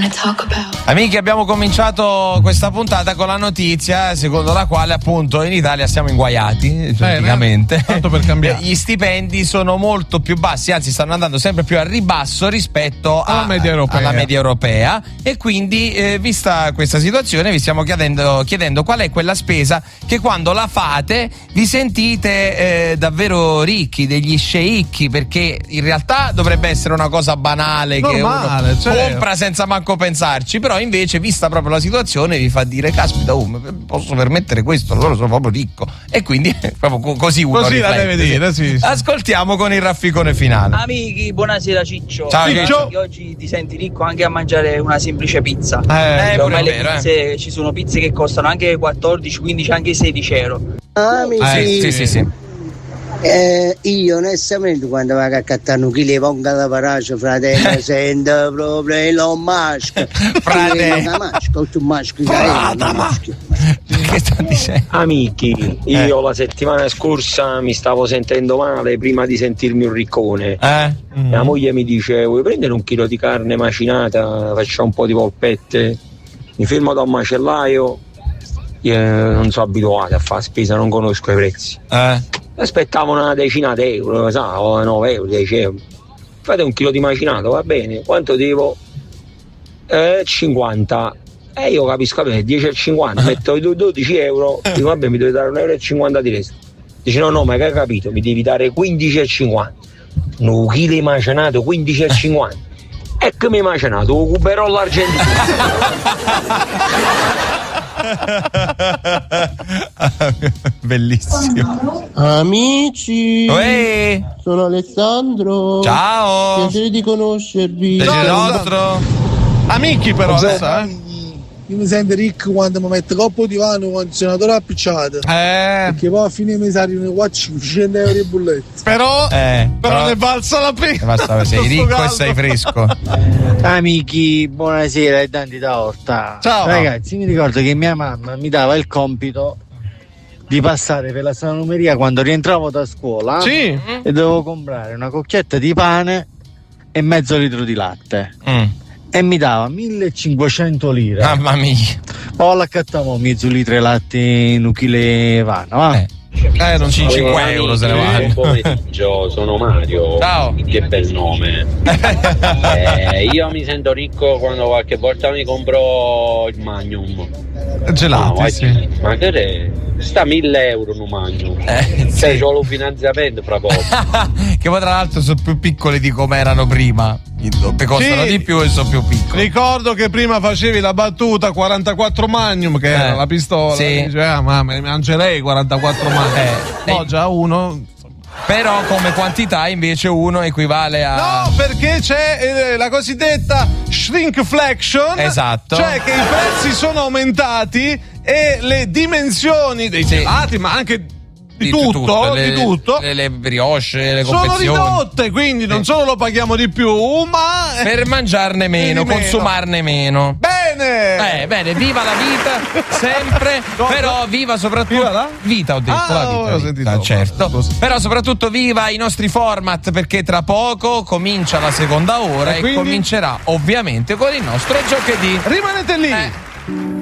Amici, abbiamo cominciato questa puntata con la notizia secondo la quale appunto in Italia siamo inguaiati praticamente. Tanto per cambiare. Gli stipendi sono molto più bassi, anzi stanno andando sempre più a ribasso rispetto alla media europea e quindi vista questa situazione vi stiamo chiedendo qual è quella spesa che quando la fate vi sentite davvero ricchi, degli sceicchi, perché in realtà dovrebbe essere una cosa banale, normale, che uno compra senza manco pensarci, però invece vista proprio la situazione vi fa dire caspita, posso permettere questo, allora sono proprio ricco, e quindi proprio così uno così riflette, la deve dire, sì. Ascoltiamo con il rafficone finale. Amici, buonasera Ciccio. Ciao Ciccio. Oggi ti senti ricco anche a mangiare una semplice pizza. Ormai le pizze, ci sono pizze che costano anche 14, 15, anche 16 euro. Amici, sì. Io onestamente quando vado a accattare un chilo ponga la paracia, fratello, sento proprio Elon Musk. Fratello. Che sta dicendo? Amici, io la settimana scorsa mi stavo sentendo male prima di sentirmi un riccone. La moglie mi dice: vuoi prendere un chilo di carne macinata, facciamo un po' di polpette? Mi fermo da un macellaio, io non sono abituato a fare spesa, non conosco i prezzi. Aspettavo una decina d'euro, o 9 euro, 10 euro. Fate un chilo di macinato, va bene. Quanto devo? 50. Io capisco bene, 10,50, metto i 12 euro, dico vabbè, mi devi dare 1,50 euro di resto. Dice no, ma che hai capito, mi devi dare 15,50. Un chilo di macinato, 15,50. Ecco mi macinato, cuberò l'Argentina. Bellissimo. Amici, Uè. sono Alessandro. Ciao. Piacere di conoscervi. Piacere nostro. Amici però, Io mi sento ricco quando mi metto coppo di divano, condizionatore appicciato. Perché poi a fine mese arrivano 400 euro di bollette. Però ne valsa la pena. Sei ricco e sei fresco. Amici, buonasera e tanti da Orta. Ciao ragazzi, mi ricordo che mia mamma mi dava il compito di passare per la salumeria quando rientravo da scuola e dovevo comprare una cocchietta di pane e mezzo litro di latte. E mi dava 1500 lire. Mamma mia. O l'accattavo mezzo litro di latte in un chile vanno, non 5 euro se ne vanno. Buon pomeriggio, sono Mario. Ciao. Che bel nome. Io mi sento ricco quando qualche volta mi compro il Magnum. Gelati, Ma che è? Sta 1000 euro un Magnum. Sì. C'ho lo finanziamento fra poco. Che poi tra l'altro sono più piccoli di come erano prima. Costano di più e sono più piccoli. Ricordo che prima facevi la battuta 44 Magnum, che era la pistola. Sì. Dice, ma mi mangerei 44 Magnum. No, già uno. Però come quantità invece uno equivale a... No, perché c'è la cosiddetta shrinkflation. Esatto. Cioè che i prezzi sono aumentati e le dimensioni dei gelati, ma anche di tutto, le brioche, le sono confezioni ridotte, quindi non solo lo paghiamo di più, ma per mangiarne meno, consumarne meno. Bene, viva la vita sempre, però viva soprattutto viva la vita, ho detto la vita, ho sentito, certo. Però soprattutto viva i nostri format, perché tra poco comincia la seconda ora e quindi comincerà ovviamente con il nostro giovedì. Rimanete lì.